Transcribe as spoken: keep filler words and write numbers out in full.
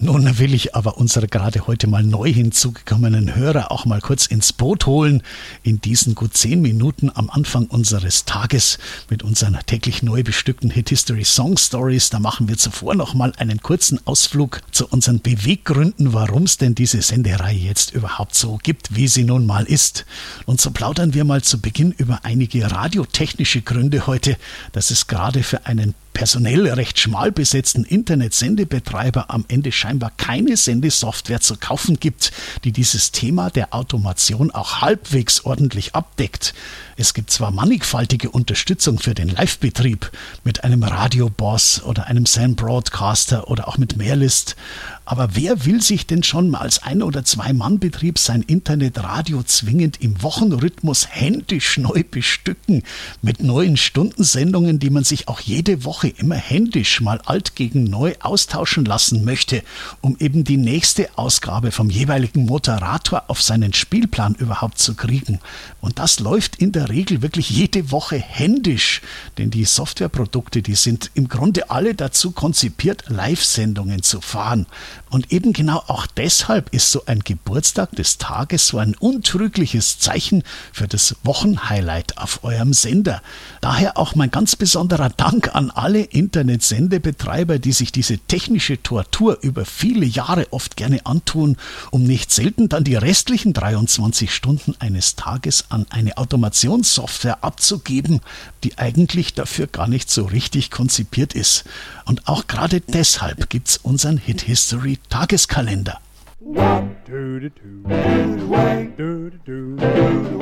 Nun will ich aber unsere gerade heute mal neu hinzugekommenen Hörer auch mal kurz ins Boot holen in diesen gut zehn Minuten am Anfang unseres Tages mit unseren täglich neu bestückten Hit History Song Stories. Da machen wir zuvor noch mal einen kurzen Ausflug zu unseren Beweggründen, warum es denn diese Sendereihe jetzt überhaupt so gibt, wie sie nun mal ist. Und so plaudern wir mal zu Beginn über einige radiotechnische Gründe heute, dass es gerade für einen personell recht schmal besetzten Internetsendebetreiber am Ende scheinbar keine Sendesoftware zu kaufen gibt, die dieses Thema der Automation auch halbwegs ordentlich abdeckt. Es gibt zwar mannigfaltige Unterstützung für den Live-Betrieb mit einem Radio-Boss oder einem Sam Broadcaster oder auch mit Mailist, aber wer will sich denn schon mal als Ein- oder Zwei-Mann-Betrieb sein Internetradio zwingend im Wochenrhythmus händisch neu bestücken mit neuen Stundensendungen, die man sich auch jede Woche immer händisch mal alt gegen neu austauschen lassen möchte, um eben die nächste Ausgabe vom jeweiligen Moderator auf seinen Spielplan überhaupt zu kriegen. Und das läuft in der Regel wirklich jede Woche händisch, denn die Softwareprodukte, die sind im Grunde alle dazu konzipiert, Live-Sendungen zu fahren. Und eben genau auch deshalb ist so ein Geburtstag des Tages so ein untrügliches Zeichen für das Wochenhighlight auf eurem Sender. Daher auch mein ganz besonderer Dank an alle Internetsendebetreiber, die sich diese technische Tortur über viele Jahre oft gerne antun, um nicht selten dann die restlichen dreiundzwanzig Stunden eines Tages an eine Automationssoftware abzugeben, die eigentlich dafür gar nicht so richtig konzipiert ist. Und auch gerade deshalb gibt's unseren Hit History Tageskalender. Do do do do do do do.